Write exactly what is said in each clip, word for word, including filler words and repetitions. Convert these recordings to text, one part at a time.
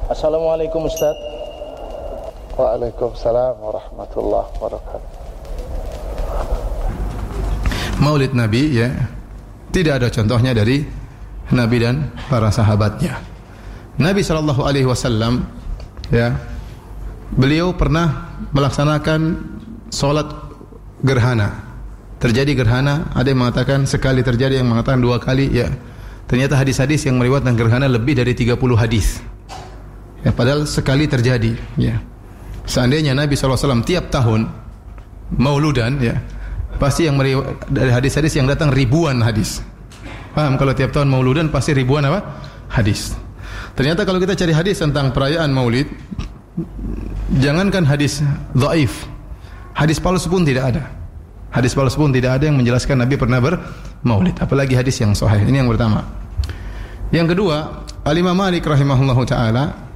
Assalamualaikum Ustaz. Waalaikumsalam warahmatullahi wabarakatuh. Maulid Nabi ya, tidak ada contohnya dari Nabi dan para sahabatnya. Nabi shallallahu alaihi wasallam ya, beliau pernah melaksanakan sholat gerhana. Terjadi gerhana, ada yang mengatakan sekali terjadi, yang mengatakan dua kali ya. Ternyata hadis-hadis yang meriwayatkan gerhana lebih dari tiga puluh hadis. Ya, padahal sekali terjadi ya. Seandainya Nabi shallallahu alaihi wasallam tiap tahun mauludan ya, pasti yang dari hadis-hadis yang datang ribuan hadis. Paham? Kalau tiap tahun mauludan pasti ribuan apa? Hadis. Ternyata kalau kita cari hadis tentang perayaan maulid, jangankan hadis dhaif, hadis palsu pun tidak ada. Hadis palsu pun tidak ada yang menjelaskan Nabi pernah bermaulid, apalagi hadis yang sahih. Ini yang pertama. Yang kedua, Al-Imam Malik rahimahullahu taala,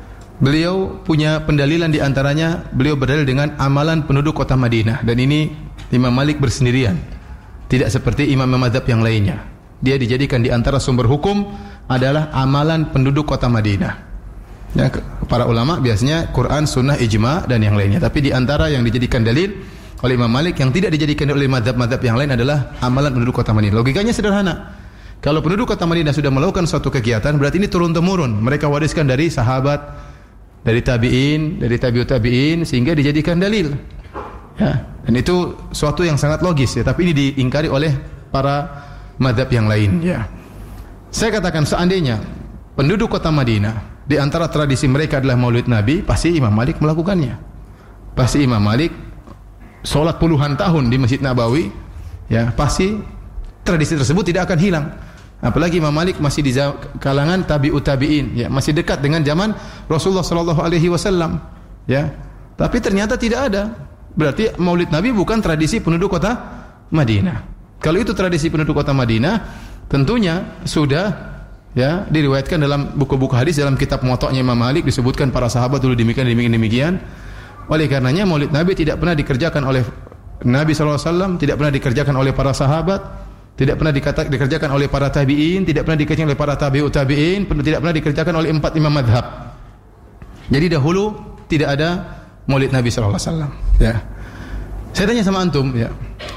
beliau punya pendalilan di antaranya, beliau berdalil dengan amalan penduduk kota Madinah, dan ini Imam Malik bersendirian. Tidak seperti imam mazhab yang lainnya. Dia dijadikan di antara sumber hukum adalah amalan penduduk kota Madinah. Ya, para ulama biasanya Quran, sunnah, ijma dan yang lainnya. Tapi di antara yang dijadikan dalil oleh Imam Malik yang tidak dijadikan oleh mazhab-mazhab yang lain adalah amalan penduduk kota Madinah. Logikanya sederhana. Kalau penduduk kota Madinah sudah melakukan suatu kegiatan, berarti ini turun-temurun. Mereka wariskan dari sahabat, dari tabi'in, dari tabi'ut tabi'in, sehingga dijadikan dalil. Ya, dan itu suatu yang sangat logis ya, tapi ini diingkari oleh para mazhab yang lain ya. Saya katakan seandainya penduduk kota Madinah di antara tradisi mereka adalah Maulid Nabi, pasti Imam Malik melakukannya. Pasti Imam Malik salat puluhan tahun di Masjid Nabawi ya, pasti tradisi tersebut tidak akan hilang. Apalagi Imam Malik masih di kalangan tabi'ut tabi'in ya, masih dekat dengan zaman Rasulullah sallallahu alaihi wasallam ya. Tapi ternyata tidak ada. Berarti Maulid Nabi bukan tradisi penduduk kota Madinah. Kalau itu tradisi penduduk kota Madinah, tentunya sudah ya diriwayatkan dalam buku-buku hadis, dalam kitab Muwatta'nya Imam Malik disebutkan para sahabat dulu demikian demikian demikian. Oleh karenanya Maulid Nabi tidak pernah dikerjakan oleh Nabi sallallahu alaihi wasallam, tidak pernah dikerjakan oleh para sahabat, tidak pernah dikata, dikerjakan oleh para tabi'in, tidak pernah dikerjakan oleh para tabi'ut tabi'in, tidak pernah dikerjakan oleh empat imam madhab. Jadi dahulu tidak ada Maulid Nabi sallallahu alaihi wasallam ya. Saya tanya sama antum ya,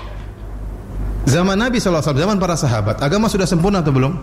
zaman Nabi sallallahu alaihi wasallam, zaman para sahabat, agama sudah sempurna atau belum?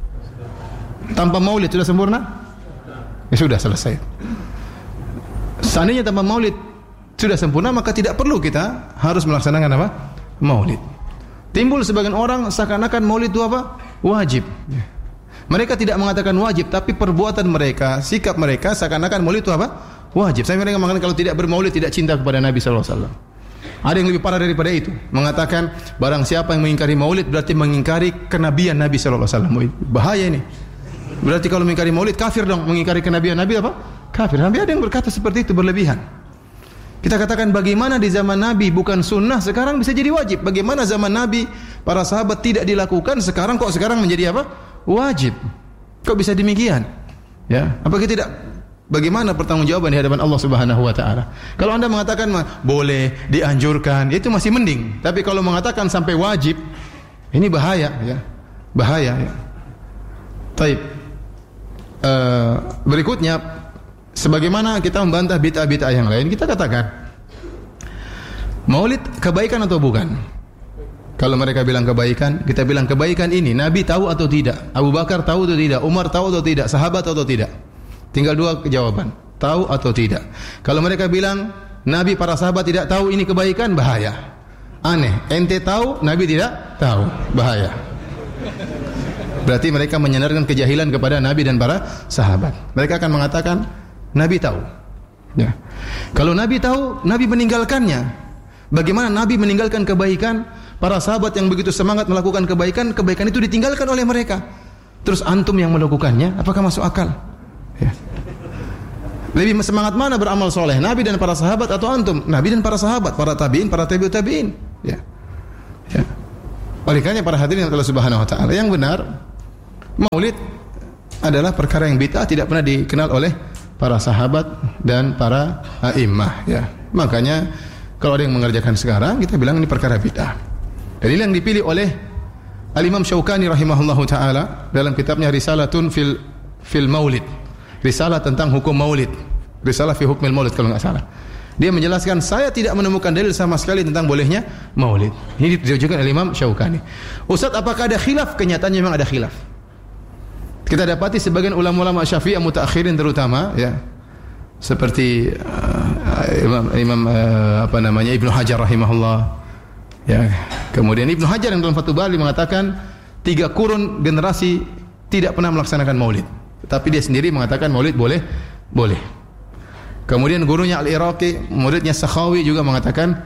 Tanpa maulid sudah sempurna? Ya sudah, selesai. Seandainya tanpa maulid sudah sempurna, maka tidak perlu kita harus melaksanakan apa? Maulid. Timbul sebagian orang seakan-akan maulid itu apa? Wajib. Mereka tidak mengatakan wajib, tapi perbuatan mereka, sikap mereka seakan-akan maulid itu apa? Wajib. Saya mereka mengatakan kalau tidak bermaulid tidak cinta kepada Nabi sallallahu alaihi wasallam. Ada yang lebih parah daripada itu, mengatakan barang siapa yang mengingkari maulid berarti mengingkari kenabian Nabi sallallahu alaihi wasallam. Bahaya ini. Berarti kalau mengingkari maulid kafir dong, mengingkari kenabian Nabi apa? Kafir. Nabi ada yang berkata seperti itu, berlebihan. Kita katakan bagaimana di zaman Nabi bukan sunnah, sekarang bisa jadi wajib. Bagaimana zaman Nabi para sahabat tidak dilakukan, sekarang kok sekarang menjadi apa? Wajib. Kok bisa demikian? Ya, apa kita tidak? Bagaimana pertanggungjawaban di hadapan Allah Subhanahu wa taala? Kalau Anda mengatakan boleh, dianjurkan, itu masih mending. Tapi kalau mengatakan sampai wajib, ini bahaya ya. Bahaya ya. Baik. Uh, berikutnya, sebagaimana kita membantah bid'ah-bid'ah yang lain, kita katakan maulid kebaikan atau bukan? Kalau mereka bilang kebaikan, kita bilang kebaikan ini Nabi tahu atau tidak? Abu Bakar tahu atau tidak? Umar tahu atau tidak? Sahabat tahu atau tidak? Tinggal dua jawaban, tahu atau tidak. Kalau mereka bilang Nabi, para sahabat tidak tahu, ini kebaikan, bahaya. Aneh, ente tahu, Nabi tidak tahu, bahaya. Berarti mereka menyandarkan kejahilan kepada Nabi dan para sahabat. Mereka akan mengatakan Nabi tahu. Ya. Kalau Nabi tahu, Nabi meninggalkannya. Bagaimana Nabi meninggalkan kebaikan? Para sahabat yang begitu semangat melakukan kebaikan, kebaikan itu ditinggalkan oleh mereka. Terus antum yang melakukannya, apakah masuk akal? Ya. Lebih semangat mana beramal soleh, Nabi dan para sahabat atau antum? Nabi dan para sahabat, para tabiin, para tabiut tabiin. Ya. Ya. Oleh karena para hadirin Allah Subhanahu wa taala, yang benar maulid adalah perkara yang bid'ah, tidak pernah dikenal oleh para sahabat dan para a'immah ya. Makanya kalau ada yang mengerjakan sekarang, kita bilang ini perkara bid'ah. Dalil yang dipilih oleh Al-Imam Syaukani rahimahullahu taala dalam kitabnya Risalatun fil fil Maulid. risalah tentang hukum maulid. Risalah fi hukmil maulid kalau enggak salah. Dia menjelaskan, saya tidak menemukan dalil sama sekali tentang bolehnya maulid. Ini ditujukan oleh Imam Syaukani. Ustaz, apakah ada khilaf? Kenyataannya memang ada khilaf. Kita dapati sebagian ulama-ulama Syafi'i mutaakhirin terutama, ya, seperti uh, Imam, Imam uh, apa namanya Ibnu Hajar rahimahullah. Ya, kemudian Ibnu Hajar yang dalam Fathul Bari mengatakan tiga kurun generasi tidak pernah melaksanakan maulid. Tetapi dia sendiri mengatakan maulid boleh, boleh. Kemudian gurunya Al-Iraqi, muridnya Sakhawi juga mengatakan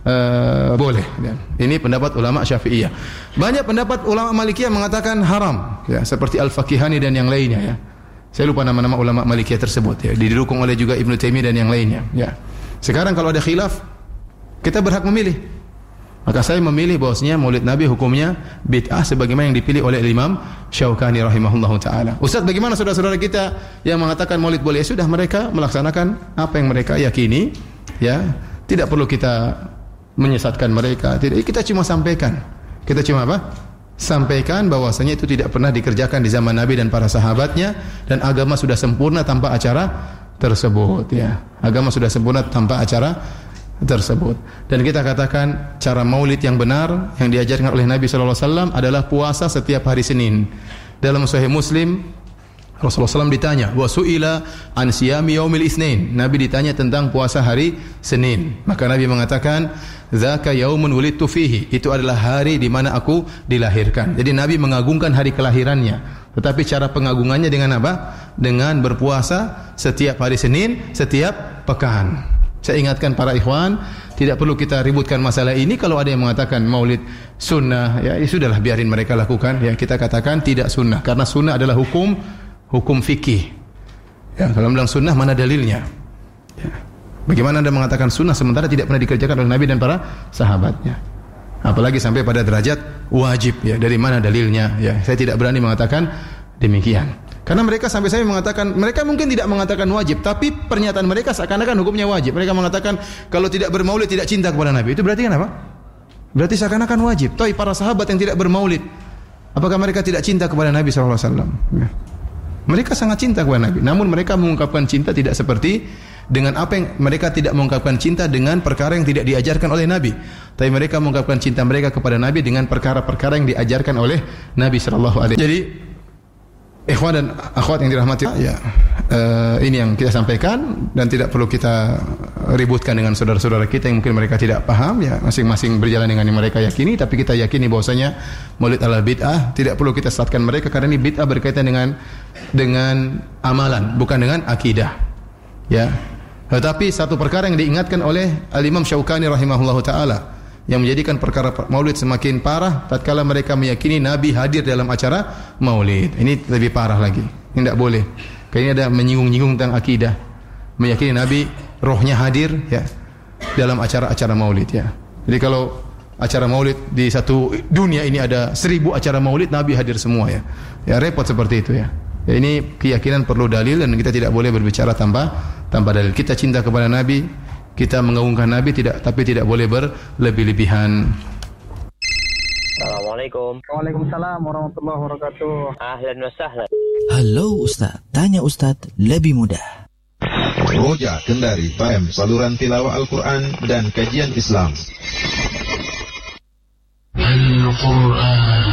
uh, boleh. Ini pendapat ulama Syafi'iyah. Banyak pendapat ulama Malikiyah mengatakan haram, ya, seperti Al-Fakihani dan yang lainnya, ya. Saya lupa nama-nama ulama Malikiyah tersebut, ya. Didukung oleh juga Ibnu Taimiyah dan yang lainnya, ya. Sekarang kalau ada khilaf, kita berhak memilih. Maka saya memilih bahwasanya maulid Nabi hukumnya bid'ah sebagaimana yang dipilih oleh Imam Syaukani rahimahullahu taala. Ustaz, bagaimana saudara-saudara kita yang mengatakan maulid boleh? Ya sudah, mereka melaksanakan apa yang mereka yakini, ya. Tidak perlu kita menyesatkan mereka. Tidak, kita cuma sampaikan. Kita cuma apa? Sampaikan bahwasanya itu tidak pernah dikerjakan di zaman Nabi dan para sahabatnya, dan agama sudah sempurna tanpa acara tersebut, ya. Agama sudah sempurna tanpa acara tersebut. Dan kita katakan cara maulid yang benar yang diajarkan oleh Nabi sallallahu alaihi wasallam adalah puasa setiap hari Senin. Dalam Sahih Muslim, Rasulullah sallallahu alaihi wasallam ditanya, wa su'ila an siyami yaumil itsnain. Nabi ditanya tentang puasa hari Senin. Maka Nabi mengatakan, dzaka yaumun wulidtu fihi. Itu adalah hari di mana aku dilahirkan. Jadi Nabi mengagungkan hari kelahirannya. Tetapi cara pengagungannya dengan apa? Dengan berpuasa setiap hari Senin, setiap pekan. Saya ingatkan para ikhwan, tidak perlu kita ributkan masalah ini. Kalau ada yang mengatakan maulid sunnah, ya, ya sudahlah, biarin mereka lakukan. Ya, kita katakan tidak sunnah, karena sunnah adalah hukum hukum fikih. Ya, kalau bilang sunnah, mana dalilnya? Ya. Bagaimana Anda mengatakan sunnah sementara tidak pernah dikerjakan oleh Nabi dan para sahabatnya? Apalagi sampai pada derajat wajib. Ya, dari mana dalilnya? Ya, saya tidak berani mengatakan demikian. Karena mereka sampai saya mengatakan, mereka mungkin tidak mengatakan wajib, tapi pernyataan mereka seakan-akan hukumnya wajib. Mereka mengatakan kalau tidak bermaulid tidak cinta kepada Nabi. Itu berarti kan apa? Berarti seakan-akan wajib. Tapi para sahabat yang tidak bermaulid, apakah mereka tidak cinta kepada Nabi sallallahu alaihi wasallam? Ya. Mereka sangat cinta kepada Nabi. Namun mereka mengungkapkan cinta tidak seperti dengan apa yang mereka tidak mengungkapkan cinta dengan perkara yang tidak diajarkan oleh Nabi. Tapi mereka mengungkapkan cinta mereka kepada Nabi dengan perkara-perkara yang diajarkan oleh Nabi sallallahu alaihi wasallam. Jadi ikhwan dan akhwat yang dirahmati, ya, uh, ini yang kita sampaikan dan tidak perlu kita ributkan dengan saudara-saudara kita yang mungkin mereka tidak paham, ya, masing-masing berjalan dengan yang mereka yakini, tapi kita yakini bahwasanya maulid adalah bid'ah, tidak perlu kita sesatkan mereka karena ini bid'ah berkaitan dengan dengan amalan, bukan dengan akidah, ya. Tetapi satu perkara yang diingatkan oleh Al-Imam Syaukani rahimahullahu taala yang menjadikan perkara maulid semakin parah tatkala mereka meyakini Nabi hadir dalam acara maulid. Ini lebih parah lagi. Ini tidak boleh. Karena ini ada menyinggung-nyinggung tentang akidah. Meyakini Nabi rohnya hadir, ya, dalam acara-acara maulid, ya. Jadi kalau acara maulid di satu dunia ini ada seribu acara maulid, Nabi hadir semua, ya. Ya, repot seperti itu, ya. Ya, ini keyakinan perlu dalil dan kita tidak boleh berbicara tanpa tanpa dalil. Kita cinta kepada Nabi, kita mengagungkan Nabi, tidak, tapi tidak boleh berlebih-lebihan. Assalamualaikum. Waalaikumsalam warahmatullahi wabarakatuh. Ahlan wa sahlan. Halo Ustaz, tanya Ustaz lebih mudah. Roja Kendari F M, saluran tilawah Al-Quran dan kajian Islam. Al-Quran